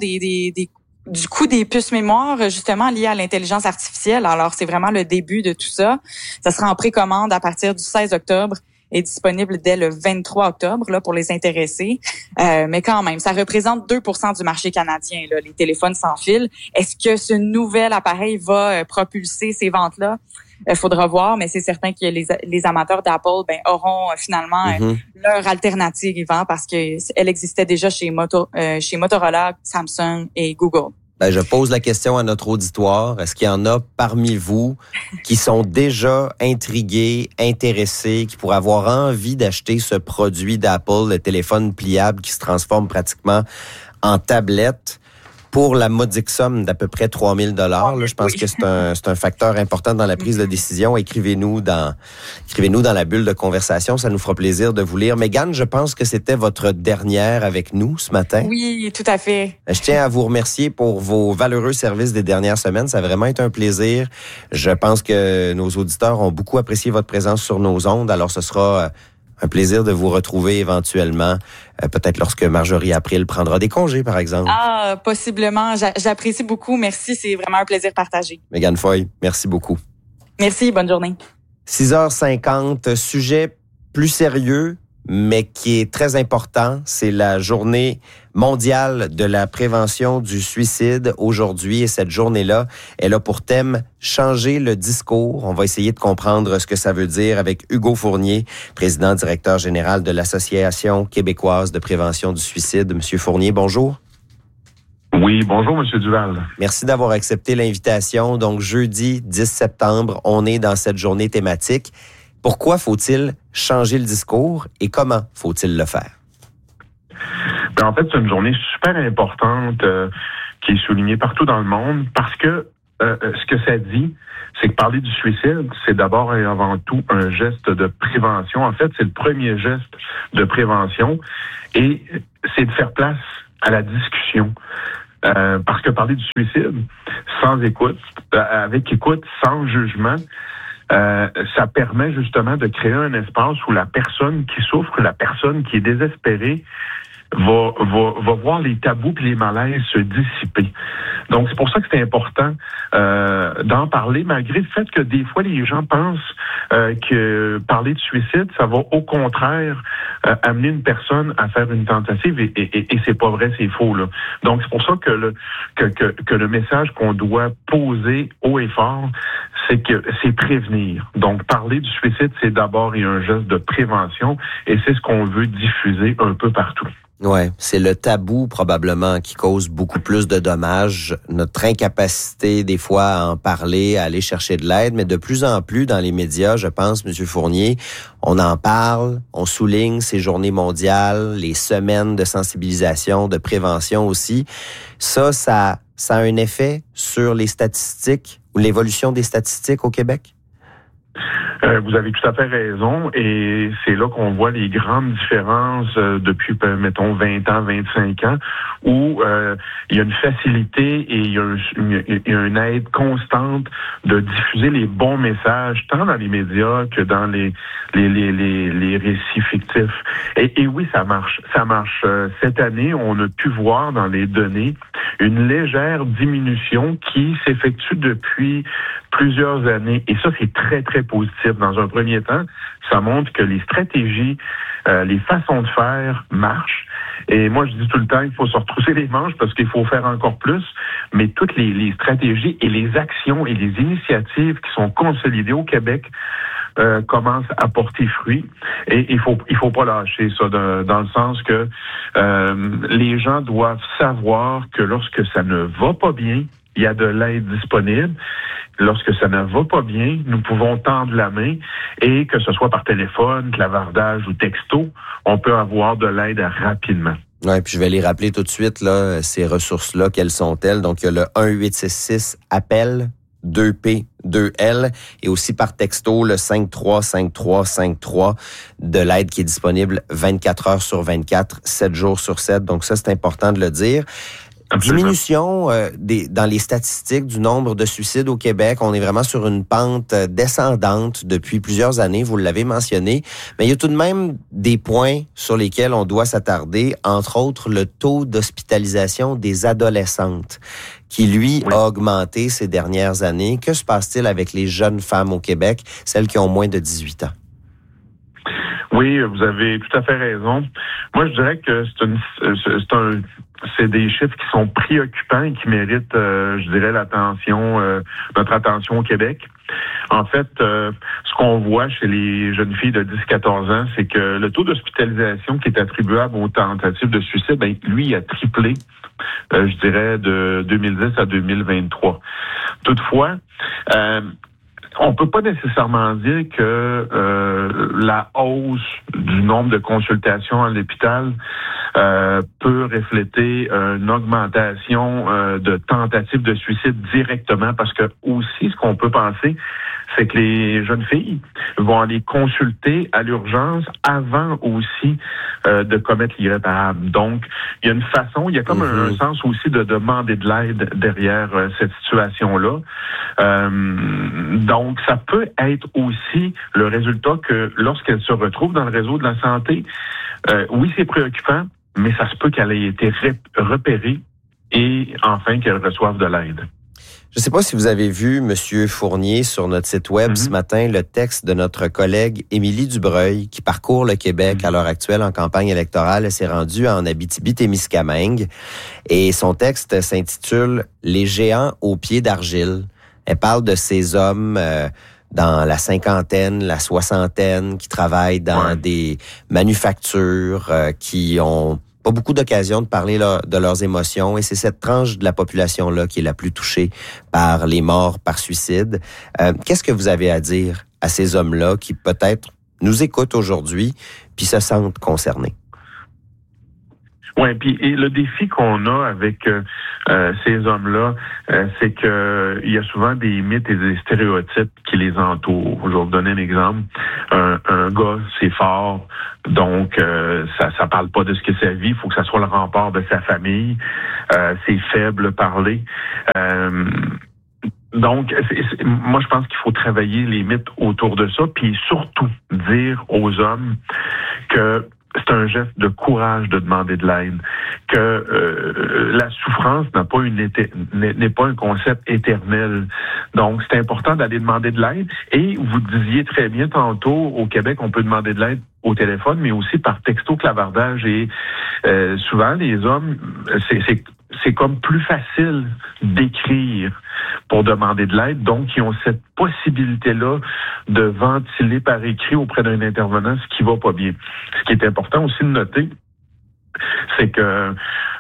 du coût des puces mémoire, justement, lié à l'intelligence artificielle. Alors, c'est vraiment le début de tout ça. Ça sera en précommande à partir du 16 octobre et disponible dès le 23 octobre, là, pour les intéressés. Mais quand même, ça représente 2% du marché canadien, là, les téléphones sans fil. Est-ce que ce nouvel appareil va propulser ces ventes-là? faudra voir, mais c'est certain que les amateurs d'Apple auront finalement leur alternative parce que elle existait déjà chez Motorola, Samsung et Google.
Je pose la question à notre auditoire. Est-ce qu'il y en a parmi vous qui sont déjà intrigués, intéressés, qui pourraient avoir envie d'acheter ce produit d'Apple, le téléphone pliable qui se transforme pratiquement en tablette pour la modique somme d'à peu près 3 000 $? Là, je pense que c'est un facteur important dans la prise de décision. Écrivez-nous dans la bulle de conversation. Ça nous fera plaisir de vous lire. Mégane, je pense que c'était votre dernière avec nous ce matin.
Oui, tout à fait.
Je tiens à vous remercier pour vos valeureux services des dernières semaines. Ça a vraiment été un plaisir. Je pense que nos auditeurs ont beaucoup apprécié votre présence sur nos ondes. Alors, ce sera un plaisir de vous retrouver éventuellement, peut-être lorsque Marjorie April prendra des congés, par exemple.
Ah, possiblement. J'apprécie beaucoup. Merci. C'est vraiment un plaisir partagé.
Mégane Foy, merci beaucoup.
Merci. Bonne journée.
6h50, sujet plus sérieux, mais qui est très important. C'est la journée mondiale de la prévention du suicide aujourd'hui. Et cette journée-là, elle a pour thème « Changer le discours ». On va essayer de comprendre ce que ça veut dire avec Hugo Fournier, président directeur général de l'Association québécoise de prévention du suicide. Monsieur Fournier, bonjour.
Oui, bonjour, Monsieur Duval.
Merci d'avoir accepté l'invitation. Donc, jeudi 10 septembre, on est dans cette journée thématique. Pourquoi faut-il changer le discours et comment faut-il le faire?
En fait, c'est une journée super importante qui est soulignée partout dans le monde parce que ce que ça dit, c'est que parler du suicide, c'est d'abord et avant tout un geste de prévention. En fait, c'est le premier geste de prévention et c'est de faire place à la discussion. Parce que parler du suicide sans écoute, avec écoute, sans jugement, ça permet justement de créer un espace où la personne qui souffre, la personne qui est désespérée, va voir les tabous et les malaises se dissiper. Donc, c'est pour ça que c'est important d'en parler, malgré le fait que des fois, les gens pensent que parler de suicide, ça va au contraire amener une personne à faire une tentative et c'est pas vrai, c'est faux, là. Donc, c'est pour ça que le message qu'on doit poser haut et fort, c'est que c'est prévenir. Donc, parler du suicide, c'est d'abord un geste de prévention et c'est ce qu'on veut diffuser un peu partout.
Ouais, c'est le tabou probablement qui cause beaucoup plus de dommages. Notre incapacité des fois à en parler, à aller chercher de l'aide, mais de plus en plus dans les médias, je pense, Monsieur Fournier, on en parle, on souligne ces journées mondiales, les semaines de sensibilisation, de prévention aussi. Ça a un effet sur les statistiques ou l'évolution des statistiques au Québec?
Vous avez tout à fait raison et c'est là qu'on voit les grandes différences depuis, mettons, 20 ans, 25 ans, où il y a une facilité et il y a une aide constante de diffuser les bons messages, tant dans les médias que dans les récits fictifs. Et oui, ça marche. Ça marche. Cette année, on a pu voir dans les données une légère diminution qui s'effectue depuis plusieurs années. Et ça, c'est très, très positif. Dans un premier temps, ça montre que les stratégies, les façons de faire marchent. Et moi, je dis tout le temps, il faut se retrousser les manches parce qu'il faut faire encore plus. Mais toutes les stratégies et les actions et les initiatives qui sont consolidées au Québec commencent à porter fruit. Et il faut pas lâcher ça dans le sens que les gens doivent savoir que lorsque ça ne va pas bien, il y a de l'aide disponible. Lorsque ça ne va pas bien, nous pouvons tendre la main et que ce soit par téléphone, clavardage ou texto, on peut avoir de l'aide rapidement.
Oui, puis je vais les rappeler tout de suite, là, ces ressources-là, quelles sont-elles? Donc, il y a le 1-866-APPEL, 2P, 2L, et aussi par texto, le 535353, de l'aide qui est disponible 24 heures sur 24, 7 jours sur 7. Donc ça, c'est important de le dire. Diminution dans les statistiques du nombre de suicides au Québec. On est vraiment sur une pente descendante depuis plusieurs années, vous l'avez mentionné. Mais il y a tout de même des points sur lesquels on doit s'attarder, entre autres le taux d'hospitalisation des adolescentes, qui, lui, a augmenté ces dernières années. Que se passe-t-il avec les jeunes femmes au Québec, celles qui ont moins de 18 ans?
Oui, vous avez tout à fait raison. Moi, je dirais que c'est des chiffres qui sont préoccupants et qui méritent, je dirais, notre attention au Québec. En fait, ce qu'on voit chez les jeunes filles de 10-14 ans, c'est que le taux d'hospitalisation qui est attribuable aux tentatives de suicide, ben, lui, il a triplé, je dirais, de 2010 à 2023. Toutefois, on peut pas nécessairement dire que la hausse du nombre de consultations à l'hôpital peut refléter une augmentation de tentatives de suicide directement, parce que aussi ce qu'on peut penser, c'est que les jeunes filles vont aller consulter à l'urgence avant aussi de commettre l'irréparable. Donc, il y a une façon, il y a comme un sens aussi de demander de l'aide derrière cette situation-là. Donc, ça peut être aussi le résultat que lorsqu'elle se retrouve dans le réseau de la santé, oui, c'est préoccupant, mais ça se peut qu'elle ait été repérée et enfin qu'elle reçoive de l'aide.
Je ne sais pas si vous avez vu, Monsieur Fournier, sur notre site web ce matin, le texte de notre collègue Émilie Dubreuil, qui parcourt le Québec à l'heure actuelle en campagne électorale. Elle s'est rendue en Abitibi-Témiscamingue. Et son texte s'intitule « Les géants aux pieds d'argile ». Elle parle de ces hommes dans la cinquantaine, la soixantaine, qui travaillent dans des manufactures, qui ont pas beaucoup d'occasions de parler de leurs émotions, et c'est cette tranche de la population-là qui est la plus touchée par les morts par suicide. Qu'est-ce que vous avez à dire à ces hommes-là qui peut-être nous écoutent aujourd'hui puis se sentent concernés?
Oui, puis le défi qu'on a avec ces hommes-là, c'est que il y a souvent des mythes et des stéréotypes qui les entourent. Je vais vous donner un exemple. Un gars, c'est fort, donc ça parle pas de ce que c'est sa vie, il faut que ça soit le rempart de sa famille. C'est faible parler. Donc, moi, je pense qu'il faut travailler les mythes autour de ça, puis surtout dire aux hommes que c'est un geste de courage de demander de l'aide, que la souffrance n'est pas un concept éternel. Donc, c'est important d'aller demander de l'aide. Et vous disiez très bien tantôt, au Québec, on peut demander de l'aide au téléphone, mais aussi par texto clavardage. Et souvent, les hommes, c'est comme plus facile d'écrire pour demander de l'aide. Donc, ils ont cette possibilité-là de ventiler par écrit auprès d'un intervenant ce qui va pas bien. Ce qui est important aussi de noter, c'est que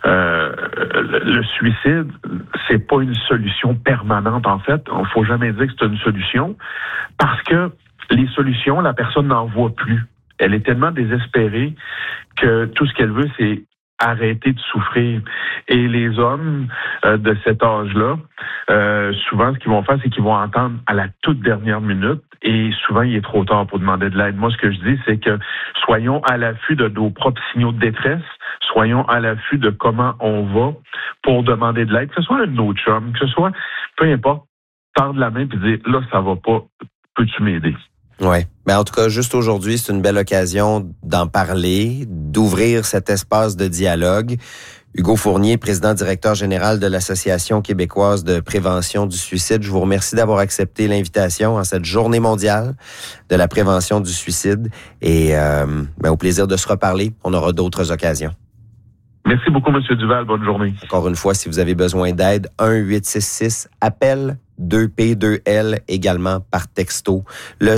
le suicide, c'est pas une solution permanente, en fait. Il faut jamais dire que c'est une solution, parce que les solutions, la personne n'en voit plus. Elle est tellement désespérée que tout ce qu'elle veut, c'est arrêter de souffrir. Et les hommes de cet âge-là, souvent, ce qu'ils vont faire, c'est qu'ils vont entendre à la toute dernière minute, et souvent, il est trop tard pour demander de l'aide. Moi, ce que je dis, c'est que soyons à l'affût de nos propres signaux de détresse, soyons à l'affût de comment on va pour demander de l'aide, que ce soit un autre chum, que ce soit, peu importe, tendre la main et dire, là, ça va pas, peux-tu m'aider?
Oui. Mais en tout cas, juste aujourd'hui, c'est une belle occasion d'en parler, d'ouvrir cet espace de dialogue. Hugo Fournier, président directeur général de l'Association québécoise de prévention du suicide, je vous remercie d'avoir accepté l'invitation à cette journée mondiale de la prévention du suicide. Et au plaisir de se reparler. On aura d'autres occasions.
Merci beaucoup, M. Duval. Bonne journée.
Encore une fois, si vous avez besoin d'aide, 1-866-APPEL 2P2L, également par texto, le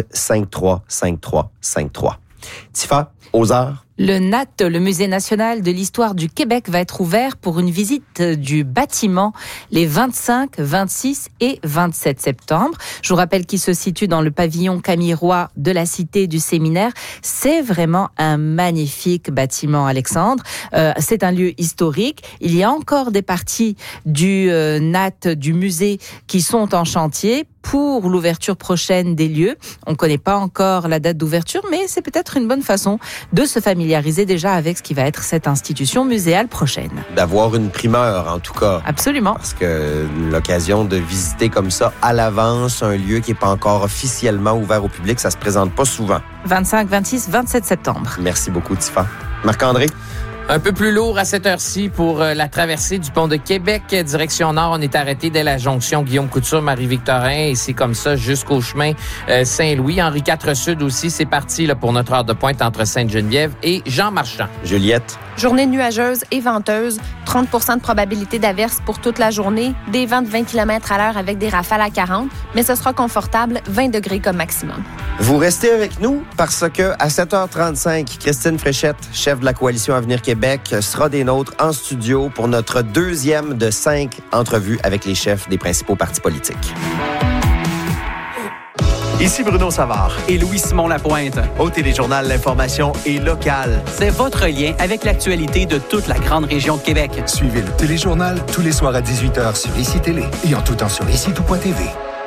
535353. Tifa, aux arts.
Le NAT, le Musée national de l'histoire du Québec, va être ouvert pour une visite du bâtiment les 25, 26 et 27 septembre. Je vous rappelle qu'il se situe dans le pavillon Camille Roy de la Cité du Séminaire. C'est vraiment un magnifique bâtiment, Alexandre. C'est un lieu historique. Il y a encore des parties du NAT, du musée, qui sont en chantier pour l'ouverture prochaine des lieux. On ne connaît pas encore la date d'ouverture, mais c'est peut-être une bonne façon de se familiariser déjà avec ce qui va être cette institution muséale prochaine.
D'avoir une primeur, en tout cas.
Absolument.
Parce que l'occasion de visiter comme ça à l'avance un lieu qui n'est pas encore officiellement ouvert au public, ça se présente pas souvent.
25, 26, 27 septembre.
Merci beaucoup, Tifa. Marc-André?
Un peu plus lourd à cette heure-ci pour la traversée du pont de Québec. Direction nord, on est arrêté dès la jonction Guillaume-Couture, Marie-Victorin, et c'est comme ça jusqu'au chemin Saint-Louis. Henri IV Sud aussi, c'est parti là, pour notre heure de pointe entre Sainte-Geneviève et Jean-Marchand.
Juliette.
Journée nuageuse et venteuse, 30 % de probabilité d'averse pour toute la journée, des vents de 20 km à l'heure avec des rafales à 40, mais ce sera confortable, 20 degrés comme maximum.
Vous restez avec nous parce que à 7h35, Christine Fréchette, chef de la Coalition Avenir Québec, sera des nôtres en studio pour notre deuxième de 5 entrevues avec les chefs des principaux partis politiques.
Ici Bruno Savard et Louis-Simon Lapointe. Au Téléjournal, l'information est locale. C'est votre lien avec l'actualité de toute la grande région de Québec.
Suivez le Téléjournal tous les soirs à 18h sur ICI Télé et en tout temps sur ICI.tv.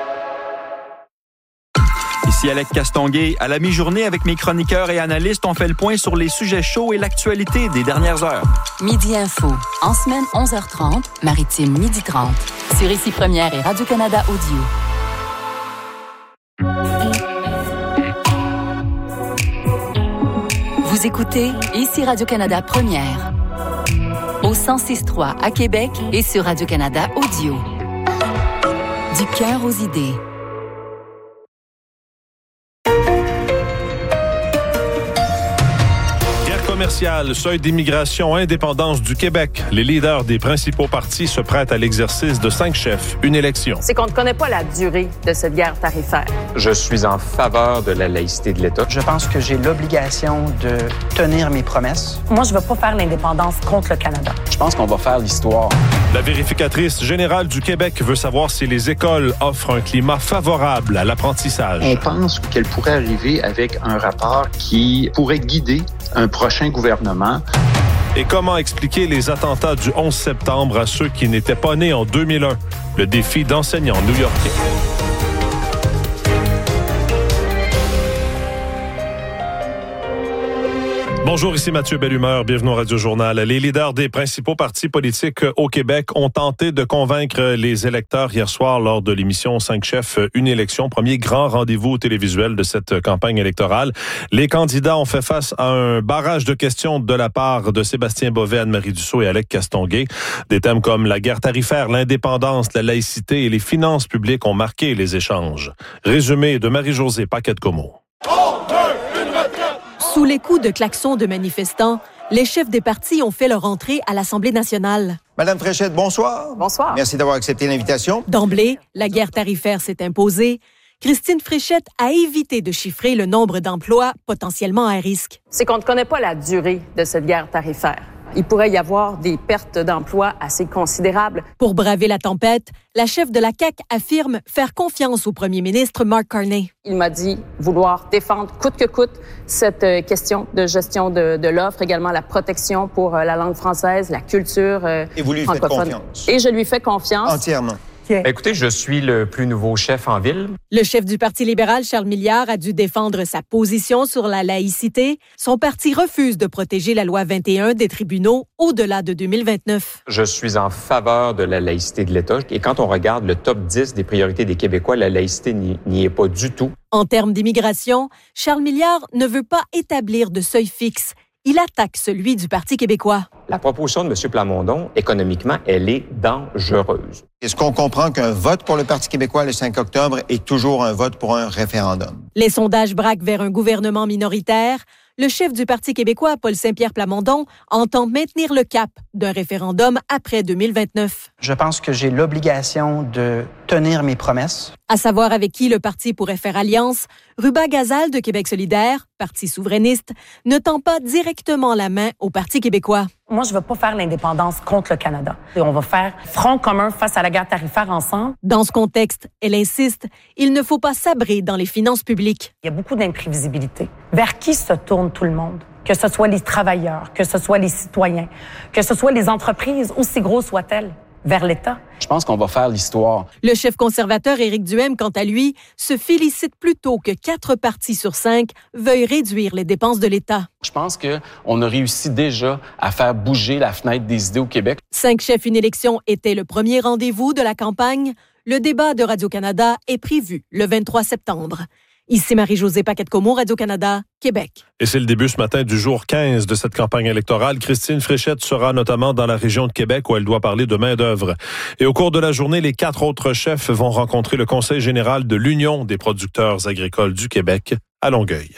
Ici Alec Castonguay. À la mi-journée, avec mes chroniqueurs et analystes, on fait le point sur les sujets chauds et l'actualité des dernières heures.
Midi Info. En semaine, 11h30, Maritime, 12h30. Sur ICI Première et Radio-Canada Audio. Vous écoutez ici Radio-Canada Première. Au 106.3 à Québec et sur Radio-Canada Audio. Du cœur aux idées.
Commercial, seuil d'immigration, indépendance du Québec. Les leaders des principaux partis se prêtent à l'exercice de 5 chefs, une élection.
C'est qu'on ne connaît pas la durée de cette guerre tarifaire.
Je suis en faveur de la laïcité de l'État.
Je pense que j'ai l'obligation de tenir mes promesses.
Moi, je ne veux pas faire l'indépendance contre le Canada.
Je pense qu'on va faire l'histoire.
La vérificatrice générale du Québec veut savoir si les écoles offrent un climat favorable à l'apprentissage.
On pense qu'elle pourrait arriver avec un rapport qui pourrait guider un prochain gouvernement.
Et comment expliquer les attentats du 11 septembre à ceux qui n'étaient pas nés en 2001? Le défi d'enseignants new-yorkais. Bonjour, ici Mathieu Bellumeur, bienvenue au Radio-Journal. Les leaders des principaux partis politiques au Québec ont tenté de convaincre les électeurs hier soir lors de l'émission 5 chefs, une élection, premier grand rendez-vous télévisuel de cette campagne électorale. Les candidats ont fait face à un barrage de questions de la part de Sébastien Bovet, Anne-Marie Dussault et Alec Castonguay. Des thèmes comme la guerre tarifaire, l'indépendance, la laïcité et les finances publiques ont marqué les échanges. Résumé de Marie-Josée Paquette-Comeau.
Sous les coups de klaxons de manifestants, les chefs des partis ont fait leur entrée à l'Assemblée nationale.
Madame Fréchette, bonsoir.
Bonsoir.
Merci d'avoir accepté l'invitation.
D'emblée, la guerre tarifaire s'est imposée. Christine Fréchette a évité de chiffrer le nombre d'emplois potentiellement à risque.
C'est qu'on ne connaît pas la durée de cette guerre tarifaire. Il pourrait y avoir des pertes d'emplois assez considérables.
Pour braver la tempête, la chef de la CAQ affirme faire confiance au premier ministre Mark Carney.
Il m'a dit vouloir défendre coûte que coûte cette question de gestion de l'offre, également la protection pour la langue française, la culture francophone.
Et vous lui faites confiance?
Et je lui fais confiance.
Entièrement.
Écoutez, je suis le plus nouveau chef en ville.
Le chef du Parti libéral, Charles Milliard, a dû défendre sa position sur la laïcité. Son parti refuse de protéger la loi 21 des tribunaux au-delà de 2029.
Je suis en faveur de la laïcité de l'État. Et quand on regarde le top 10 des priorités des Québécois, la laïcité n'y est pas du tout.
En termes d'immigration, Charles Milliard ne veut pas établir de seuil fixe. Il attaque celui du Parti québécois.
La proposition de M. Plamondon, économiquement, elle est dangereuse.
Est-ce qu'on comprend qu'un vote pour le Parti québécois le 5 octobre est toujours un vote pour un référendum?
Les sondages braquent vers un gouvernement minoritaire. Le chef du Parti québécois, Paul Saint-Pierre Plamondon, entend maintenir le cap d'un référendum après 2029.
Je pense que j'ai l'obligation de tenir mes promesses.
À savoir avec qui le parti pourrait faire alliance, Ruba Gazal de Québec solidaire, parti souverainiste, ne tend pas directement la main au Parti québécois.
Moi, je ne veux pas faire l'indépendance contre le Canada. Et on va faire front commun face à la guerre tarifaire ensemble.
Dans ce contexte, elle insiste, il ne faut pas sabrer dans les finances publiques.
Il y a beaucoup d'imprévisibilité. Vers qui se tourne tout le monde? Que ce soit les travailleurs, que ce soit les citoyens, que ce soit les entreprises, aussi grosses soient-elles, vers l'État.
Je pense qu'on va faire l'histoire.
Le chef conservateur Éric Duhaime, quant à lui, se félicite plutôt que 4 partis sur 5 veuillent réduire les dépenses de l'État.
Je pense qu'on a réussi déjà à faire bouger la fenêtre des idées au Québec.
5 chefs, une élection était le premier rendez-vous de la campagne. Le débat de Radio-Canada est prévu le 23 septembre. Ici Marie-Josée Paquette-Comeau, Radio-Canada, Québec.
Et c'est le début ce matin du jour 15 de cette campagne électorale. Christine Fréchette sera notamment dans la région de Québec où elle doit parler de main-d'œuvre. Et au cours de la journée, les 4 autres chefs vont rencontrer le Conseil général de l'Union des producteurs agricoles du Québec à Longueuil.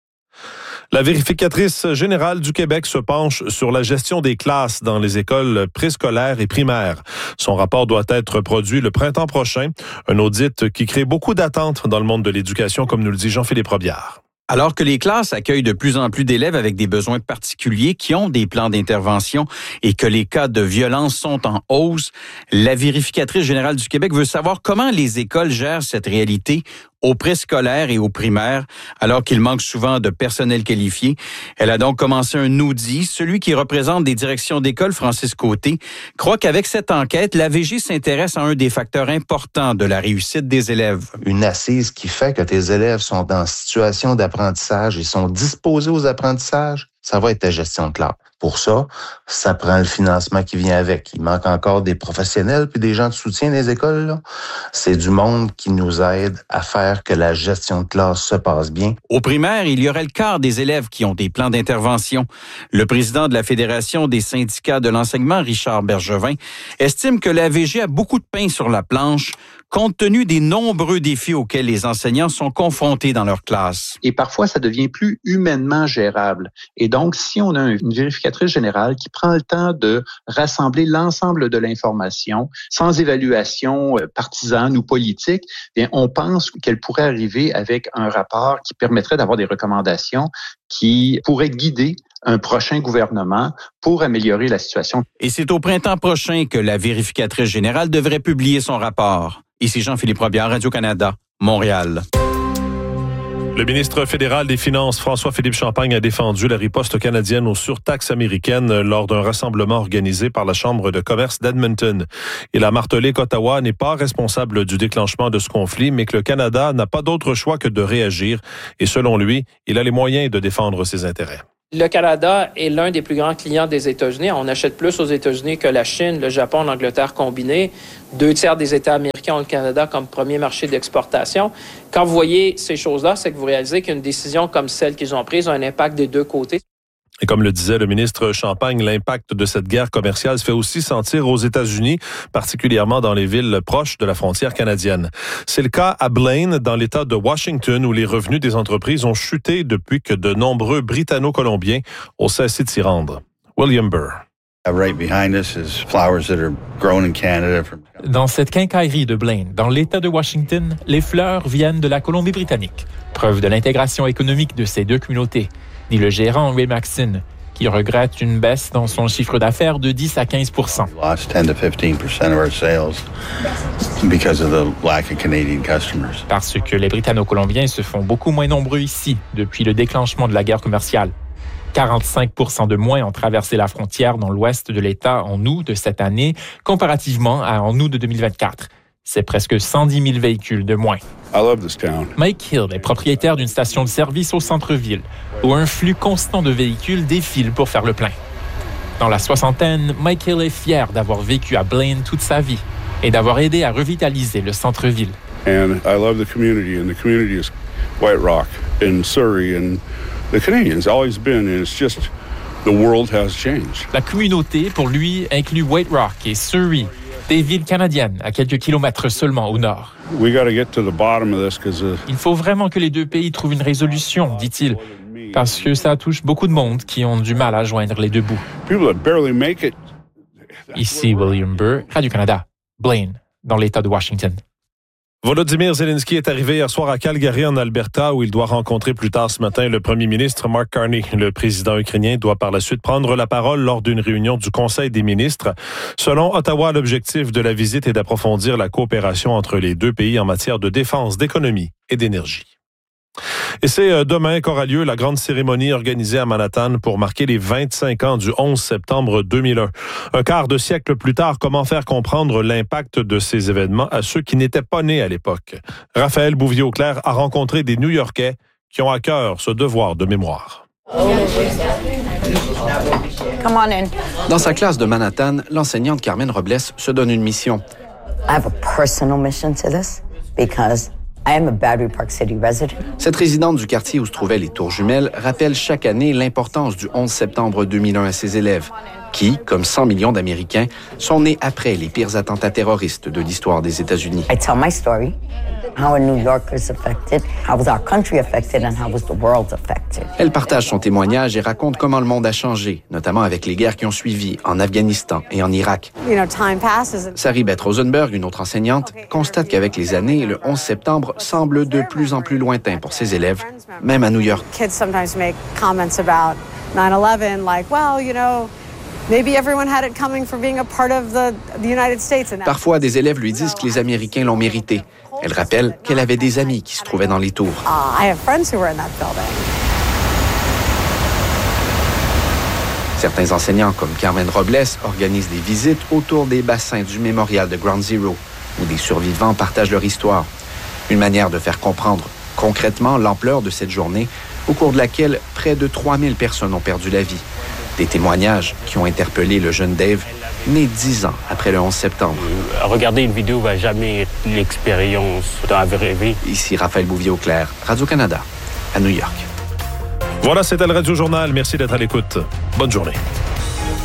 La vérificatrice générale du Québec se penche sur la gestion des classes dans les écoles préscolaires et primaires. Son rapport doit être produit le printemps prochain. Un audit qui crée beaucoup d'attentes dans le monde de l'éducation, comme nous le dit Jean-Philippe Robillard.
Alors que les classes accueillent de plus en plus d'élèves avec des besoins particuliers qui ont des plans d'intervention et que les cas de violence sont en hausse, la vérificatrice générale du Québec veut savoir comment les écoles gèrent cette réalité au préscolaire et au primaire, alors qu'il manque souvent de personnel qualifié. Elle a donc commencé un audit. Celui qui représente des directions d'école, Francis Côté, croit qu'avec cette enquête, l'AVG s'intéresse à un des facteurs importants de la réussite des élèves.
Une assise qui fait que tes élèves sont en situation d'apprentissage et sont disposés aux apprentissages, ça va être ta gestion de classe. Pour ça, ça prend le financement qui vient avec. Il manque encore des professionnels puis des gens de soutien des écoles, là. C'est du monde qui nous aide à faire que la gestion de classe se passe bien.
Au primaire, il y aurait le quart des élèves qui ont des plans d'intervention. Le président de la Fédération des syndicats de l'enseignement, Richard Bergevin, estime que l'AVG a beaucoup de pain sur la planche, compte tenu des nombreux défis auxquels les enseignants sont confrontés dans leur classe.
Et parfois, ça devient plus humainement gérable. Et donc, si on a une vérificatrice générale qui prend le temps de rassembler l'ensemble de l'information, sans évaluation partisane ou politique, bien, on pense qu'elle pourrait arriver avec un rapport qui permettrait d'avoir des recommandations qui pourraient guider un prochain gouvernement pour améliorer la situation.
Et c'est au printemps prochain que la vérificatrice générale devrait publier son rapport. Ici Jean-Philippe Robillard, Radio-Canada, Montréal.
Le ministre fédéral des Finances, François-Philippe Champagne, a défendu la riposte canadienne aux surtaxes américaines lors d'un rassemblement organisé par la Chambre de commerce d'Edmonton. Il a martelé qu'Ottawa n'est pas responsable du déclenchement de ce conflit, mais que le Canada n'a pas d'autre choix que de réagir. Et selon lui, il a les moyens de défendre ses intérêts.
Le Canada est l'un des plus grands clients des États-Unis. On achète plus aux États-Unis que la Chine, le Japon, l'Angleterre combinés. 2/3 des États américains ont le Canada comme premier marché d'exportation. Quand vous voyez ces choses-là, c'est que vous réalisez qu'une décision comme celle qu'ils ont prise a un impact des deux côtés.
Et comme le disait le ministre Champagne, l'impact de cette guerre commerciale se fait aussi sentir aux États-Unis, particulièrement dans les villes proches de la frontière canadienne. C'est le cas à Blaine, dans l'État de Washington, où les revenus des entreprises ont chuté depuis que de nombreux Britanno-Colombiens ont cessé de s'y rendre. William Burr.
Dans cette quincaillerie de Blaine, dans l'État de Washington, les fleurs viennent de la Colombie-Britannique. Preuve de l'intégration économique de ces deux communautés, dit le gérant Ray Maxine, qui regrette une baisse dans son chiffre d'affaires de 10 à 15 %. Parce que les Britanno-Colombiens se font beaucoup moins nombreux ici depuis le déclenchement de la guerre commerciale. 45 % de moins ont traversé la frontière dans l'ouest de l'État en août de cette année, comparativement à en août de 2024. C'est presque 110 000 véhicules de moins. Mike Hill est propriétaire d'une station de service au centre-ville, où un flux constant de véhicules défile pour faire le plein. Dans la soixantaine, Mike Hill est fier d'avoir vécu à Blaine toute sa vie et d'avoir aidé à revitaliser le centre-ville.
And I love the community is White Rock and Surrey and the Canadians always been, and it's just the world has changed.
La communauté, pour lui, inclut White Rock et Surrey, des villes canadiennes à quelques kilomètres seulement au nord.
We got to get to the bottom of this because
il faut vraiment que les deux pays trouvent une résolution, dit-il, parce que ça touche beaucoup de monde qui ont du mal à joindre les deux bouts.
People that barely make it.
Ici William Burr, Radio-Canada, Blaine, dans l'État de Washington.
Volodymyr Zelensky est arrivé hier soir à Calgary, en Alberta, où il doit rencontrer plus tard ce matin le premier ministre Mark Carney. Le président ukrainien doit par la suite prendre la parole lors d'une réunion du Conseil des ministres. Selon Ottawa, l'objectif de la visite est d'approfondir la coopération entre les deux pays en matière de défense, d'économie et d'énergie. Et c'est demain qu'aura lieu la grande cérémonie organisée à Manhattan pour marquer les 25 ans du 11 septembre 2001. Un quart de siècle plus tard, comment faire comprendre l'impact de ces événements à ceux qui n'étaient pas nés à l'époque? Raphaël Bouvier-Auclair a rencontré des New-Yorkais qui ont à cœur ce devoir de mémoire.
Dans sa classe de Manhattan, l'enseignante Carmen Robles se donne une mission.
I have a personal mission to this because
I am a Battery Park City resident.
Cette résidente du quartier où se trouvaient les tours jumelles rappelle chaque année l'importance du 11 septembre 2001 à ses élèves, qui, comme 100 millions d'Américains, sont nés après les pires attentats terroristes de l'histoire des États-Unis.
I tell my story. How are New Yorkers affected? How was our country affected? And how was the world affected?
Elle partage son témoignage et raconte comment le monde a changé, notamment avec les guerres qui ont suivi en Afghanistan et en Irak. Sari Beth Rosenberg, une autre enseignante, constate qu'avec les années, le 11 septembre semble de plus en plus lointain pour ses élèves, même à New York.
Kids sometimes make comments about 9/11, like, well, you know, maybe everyone had it coming for being a part of the United States.
Parfois, des élèves lui disent que les Américains l'ont mérité. Elle rappelle qu'elle avait des amis qui se trouvaient dans les tours.
I have friends who were in that building.
Certains enseignants, comme Carmen Robles, organisent des visites autour des bassins du mémorial de Ground Zero, où des survivants partagent leur histoire. Une manière de faire comprendre concrètement l'ampleur de cette journée, au cours de laquelle près de 3000 personnes ont perdu la vie. Des témoignages qui ont interpellé le jeune Dave, né 10 ans après le 11 septembre.
Regarder une vidéo va jamais être l'expérience dans la vraie vie.
Ici Raphaël Bouvier-Auclair, Radio-Canada, à New York.
Voilà, c'était le Radio Journal. Merci d'être à l'écoute. Bonne journée.